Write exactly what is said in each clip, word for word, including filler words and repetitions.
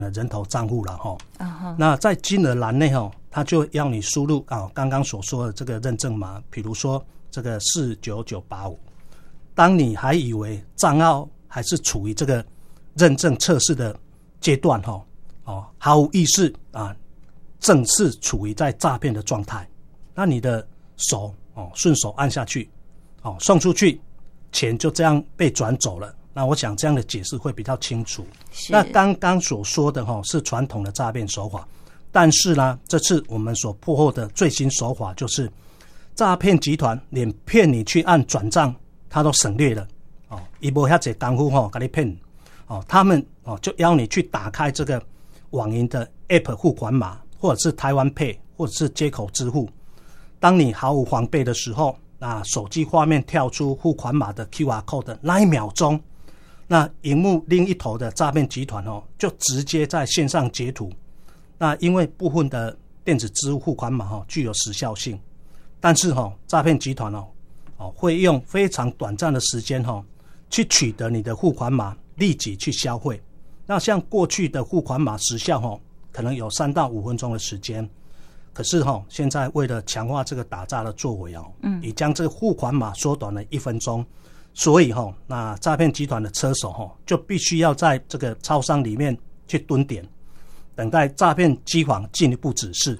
人头账户了哈。Uh-huh. 那在金额栏内哈，它就要你输入啊刚刚所说的这个认证码，比如说这个四九九八五。当你还以为账号还是处于这个认证测试的阶段哈，哦毫无意识啊，正是处于在诈骗的状态。那你的手哦顺手按下去，哦送出去，钱就这样被转走了。那我想这样的解释会比较清楚。那刚刚所说的哈是传统的诈骗手法，但是呢，这次我们所破获的最新手法就是诈骗集团连骗你去按转账，他都省略了。哦，他没那么多功夫哈，给你骗。哦，他们哦就邀你去打开这个网银的 App 付款码，或者是台湾 Pay， 或者是接口支付。当你毫无防备的时候，那手机画面跳出付款码的 Q R code 的那一秒钟，那荧幕另一头的诈骗集团哦，就直接在线上截图。那因为部分的电子支付付款码哦具有时效性，但是哦诈骗集团哦哦会用非常短暂的时间哦去取得你的付款码，立即去销毁。那像过去的付款码时效哦可能有三到五分钟的时间，可是哦现在为了强化这个打诈的作为哦，嗯，已将这个付款码缩短了一分钟。所以齁，那诈骗集团的车手齁，就必须要在这个超商里面去蹲点，等待诈骗机房进一步指示。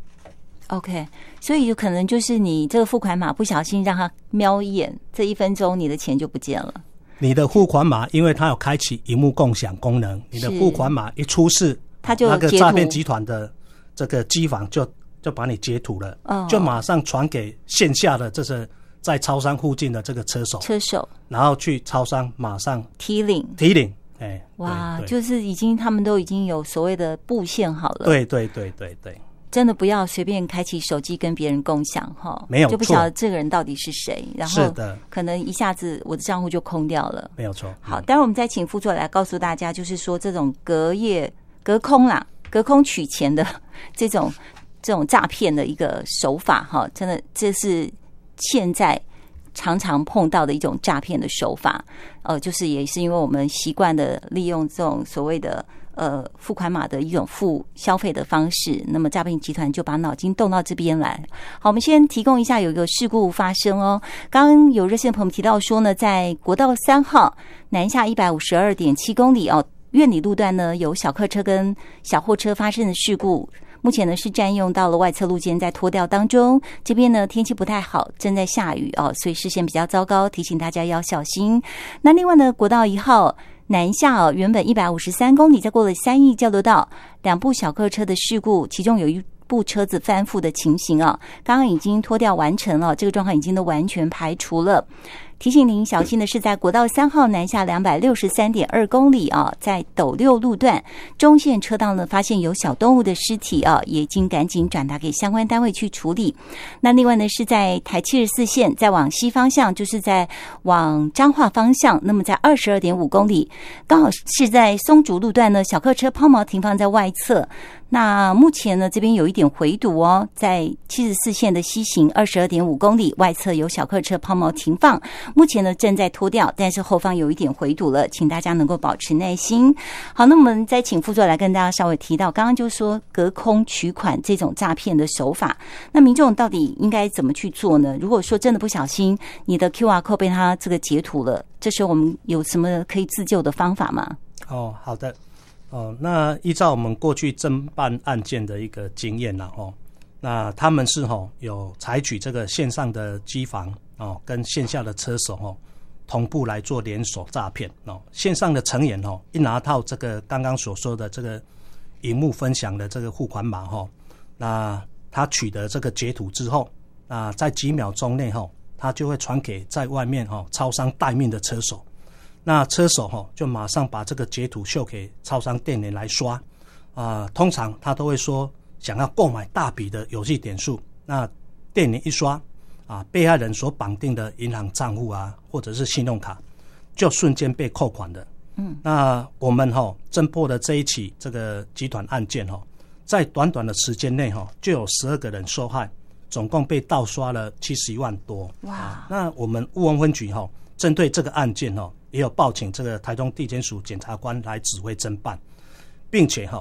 OK， 所以有可能就是你这个付款码不小心让他瞄一眼，这一分钟你的钱就不见了。 你的付款码，因为它有开启萤幕共享功能，你的付款码一出示， 它就那个诈骗集团的这个机房就就把你截图了，哦，就马上传给线下的这是。在超商附近的这个车手， 车手， 然后去超商马上提领， 提领，哎， 哇，就是已经他们都已经有所谓的布线好了， 对对对对对，真的不要随便开启手机跟别人共享哈， 没有错， 就不晓得这个人到底是谁，然后是的， 可能一下子我的账户就空掉了， 没有错。 好，待会我们再请副座来告诉大家，就是说这种隔夜隔空啦，隔空取钱的这种这种诈骗的一个手法哈，真的这是。现在常常碰到的一种诈骗的手法，呃，就是也是因为我们习惯的利用这种所谓的呃付款码的一种付消费的方式，那么诈骗集团就把脑筋动到这边来。好，我们先提供一下有一个事故发生哦，刚刚有热线的朋友们提到说呢，在国道三号南下一百五十二点七公里哦，苑里路段呢有小客车跟小货车发生的事故。目前呢是占用到了外侧路肩，在拖吊当中。这边呢天气不太好，正在下雨哦，所以视线比较糟糕，提醒大家要小心。那另外呢，国道一号南下哦，原本一百五十三公里，在过了三义交流道，两部小客车的事故，其中有一部车子翻覆的情形啊，刚刚已经拖吊完成了，这个状况已经都完全排除了。提醒您小心的是，在国道三号南下两百六十三点二公里啊，在斗六路段中线车道呢，发现有小动物的尸体啊，也已经赶紧转达给相关单位去处理。那另外呢，是在台七十四线，在往西方向，就是在往彰化方向，那么在二十二点五公里，刚好是在松竹路段呢，小客车抛锚停放在外侧。那目前呢，这边有一点回堵哦，在七十四线的西行二十二点五公里外侧有小客车抛锚停放，目前呢正在拖吊，但是后方有一点回堵了，请大家能够保持耐心。好，那我们再请副座来跟大家稍微提到，刚刚就说隔空取款这种诈骗的手法，那民众到底应该怎么去做呢？如果说真的不小心你的 Q R code 被他这个截图了，这时候我们有什么可以自救的方法吗？ 哦，好的。哦，那依照我们过去侦办案件的一个经验啦，哦，那他们是哦有采取这个线上的机房哦，跟线下的车手哦同步来做连锁诈骗哦。线上的成员哦，一拿到这个刚刚所说的这个荧幕分享的这个付款码哦，那他取得这个截图之后，那在几秒钟内哦，他就会传给在外面哦超商待命的车手。那车手齁就马上把这个截图秀给超商店员来刷，啊、呃，通常他都会说想要购买大笔的游戏点数，那店员一刷，啊，被害人所绑定的银行账户啊，或者是信用卡，就瞬间被扣款了。嗯，那我们齁侦破的这一起这个集团案件齁，在短短的时间内齁就有十二个人受害，总共被盗刷了七十一万多。哇！啊、那我们雾峰分局齁针对这个案件齁。也有报请这个台中地检署检察官来指挥侦办，并且哈